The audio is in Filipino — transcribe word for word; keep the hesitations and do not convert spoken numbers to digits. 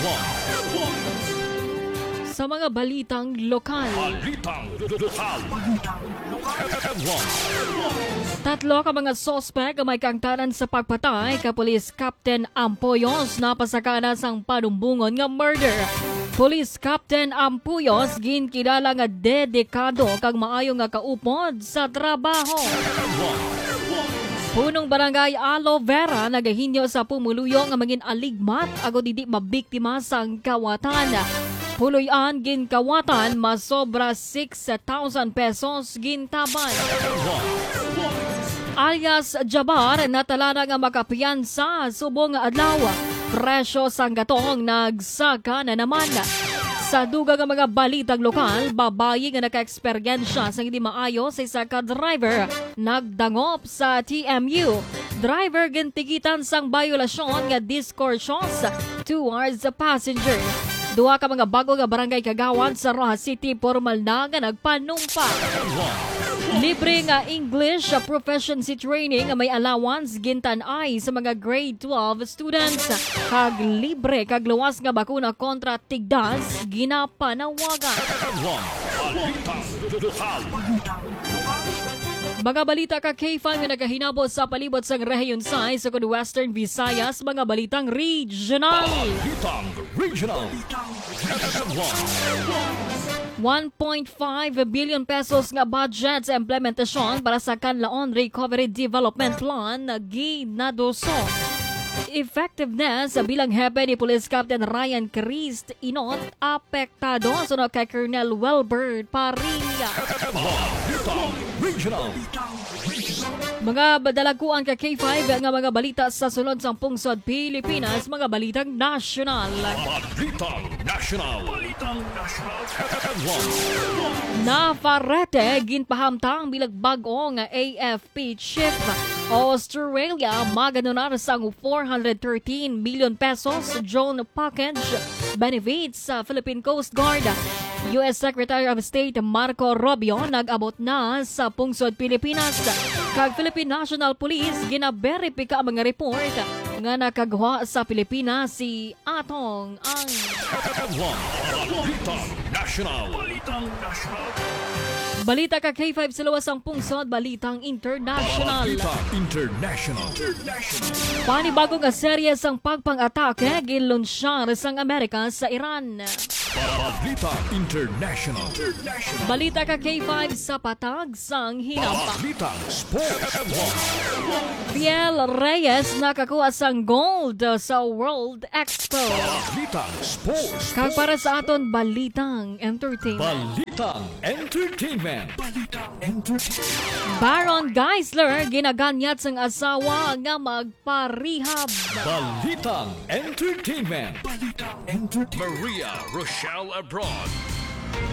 Sa mga balitang lokal. Balitang lokal. Tatlo ka mga sospek may kangtanan sa pagpatay ka Police Captain Ampuyos na pasakana sang panumbungon nga murder. Police Captain Ampuyos ginkilala nga dedikado kag maayo nga kaupod sa trabaho. Punong barangay Aloe Vera nagahinyo sa pumuluyo nga maging aligmat ago didi mabiktima sang kawatan. Puluyan ginkawatan masobra six thousand pesos gintaban. Alias Jabar natalana nga makapiyansa subong adlaw. Presyo sang gatong nagsaka na naman. Sa duga nga mga balitang lokal, babayi nga naka-eksperyensya sa hindi maayo sa isa ka driver nagdangop sa T M U. Driver gintigitan sang violasyon nga discourses towards the passenger. Duha ka mga bago nga barangay kagawad sa Rojas City formal na nga nagpanumpa. Libre nga English proficiency training nga may allowance gintan-ay sa mga grade twelve students. Kag libre kag luwas nga bakuna kontra tigdas ginapanawagan. Mga balita ka K five nga nagahinabo sa palibot sang rehiyon sa sa Western Visayas, mga balitang regional. Balitang regional. one point five billion pesos nga budget sa implementasyon para sa Kanlaon Recovery Development Plan na ginadoso. Effectiveness bilang hepe ni Police Captain Ryan Crist inot apektado sunod kay Colonel Welbert Parilla. Regional. Mga badalaguan ka K five nga mga balita sa sulod sang pungsod Pilipinas, mga balitang nasyonal. Balitang national. Balitang national. Navarrete ginpahamtang bilag bag-o nga A F P chief. Australia maganunar sang four hundred thirteen million pesos drone package benefits sa Philippine Coast Guard. U S Secretary of State Marco Rubio nag-abot na sa pungsod Pilipinas. Kag Philippine National Police ginaberipika ang mga report nga nakagawa sa Pilipinas si Atong ang Balitang national. Balitang national. balita ka K five sa luwas ang pungsod, balitang international. Balitang international. Panibago nga serye sang pagpang-atake ginlunsyar sang Amerika sa Iran. Balitang international. Balita ka K five sa patag sang hinampa. Balitang sports. Fiel Reyes nakakuha sang gold sa World Expo. Balitang sports. Kag para sa aton balitang entertainment. Balitang entertainment. Balitang entertainment. Baron Geisler ginaganyat sang asawa nga magparehab. Balitang entertainment. Balitang entertainment. Maria Rochelle Abroad.